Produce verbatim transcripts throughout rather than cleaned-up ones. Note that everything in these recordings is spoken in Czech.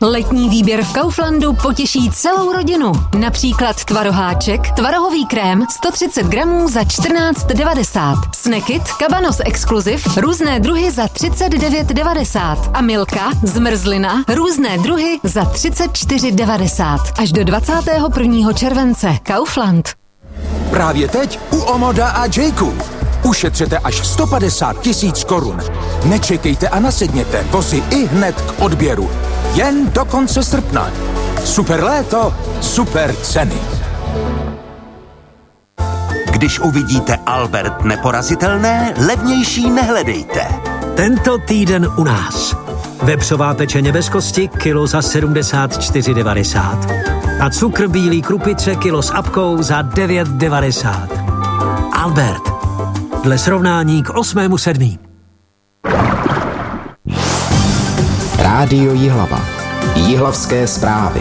Letní výběr v Kauflandu potěší celou rodinu. Například tvaroháček, tvarohový krém sto třicet gramů za čtrnáct devadesát. Snackit, Cabanos Exclusive, různé druhy za třicet devět devadesát. A Milka, zmrzlina, různé druhy za třicet čtyři devadesát. Až do dvacátého prvního července. Kaufland. Právě teď u Omoda a Jayku. Ušetřete až sto padesát tisíc korun. Nečekejte a nasedněte, vozy i hned k odběru. Jen do konce srpna. Super léto, super ceny. Když uvidíte Albert neporazitelné, levnější nehledejte. Tento týden u nás. Vepřová pečeně bez kosti kilo za sedmdesát čtyři devadesát. A cukr bílý krupice kilo s apkou za devět devadesát. Albert. Dle srovnání k osmému sedmý. Rádio Jihlava. Jihlavské zprávy.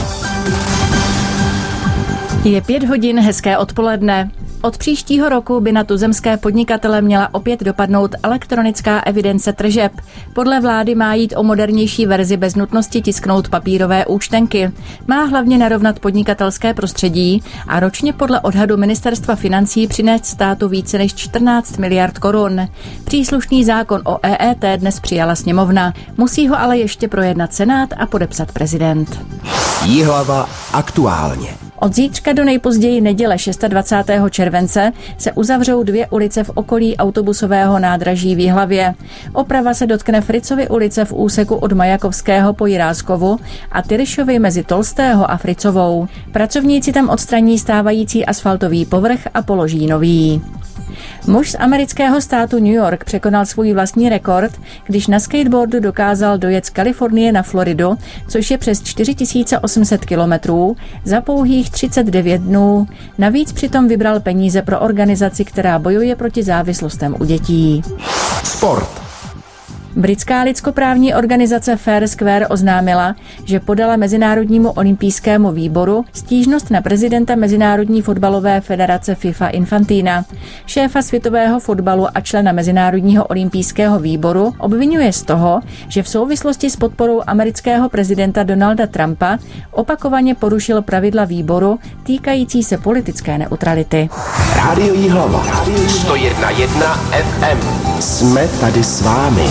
Je pět hodin, hezké odpoledne. Od příštího roku by na tuzemské podnikatele měla opět dopadnout elektronická evidence tržeb. Podle vlády má jít o modernější verzi bez nutnosti tisknout papírové účtenky. Má hlavně narovnat podnikatelské prostředí a ročně podle odhadu Ministerstva financí přinést státu více než čtrnáct miliard korun. Příslušný zákon o E E T dnes přijala sněmovna. Musí ho ale ještě projednat Senát a podepsat prezident. Jihlava aktuálně. Od zítřka do nejpozději neděle dvacátého šestého července se uzavřou dvě ulice v okolí autobusového nádraží v Jihlavě. Oprava se dotkne Fritzovy ulice v úseku od Majakovského po Jiráskovu a Tyryšovy mezi Tolstého a Fritzovou. Pracovníci tam odstraní stávající asfaltový povrch a položí nový. Muž z amerického státu New York překonal svůj vlastní rekord, když na skateboardu dokázal dojet z Kalifornie na Floridu, což je přes čtyři tisíce osm set kilometrů, za pouhých třicet devět dnů. Navíc přitom vybral peníze pro organizaci, která bojuje proti závislostem u dětí. Sport. Britská lidskoprávní organizace Fair Square oznámila, že podala Mezinárodnímu olympijskému výboru stížnost na prezidenta Mezinárodní fotbalové federace FIFA Infantina. Šéfa světového fotbalu a člena Mezinárodního olympijského výboru obvinuje z toho, že v souvislosti s podporou amerického prezidenta Donalda Trumpa opakovaně porušil pravidla výboru týkající se politické neutrality. Rádio Jihlava. sto jedna celá jedna F M. Jsme tady s vámi.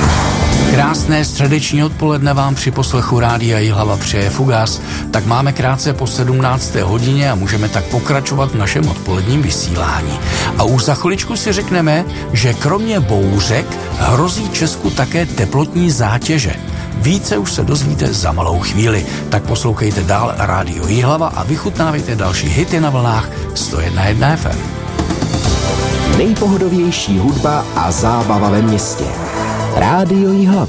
Krásné středeční odpoledne vám při poslechu Rádia Jihlava přeje Fugas. Tak máme krátce po sedmnácté hodině a můžeme tak pokračovat v našem odpoledním vysílání. A už za chviličku si řekneme, že kromě bouřek hrozí Česku také teplotní zátěže. Více už se dozvíte za malou chvíli, tak poslouchejte dál Rádio Jihlava a vychutnávejte další hity na vlnách sto jedna celá jedna F M. Nejpohodovější hudba a zábava ve městě. Rádio Jihlava.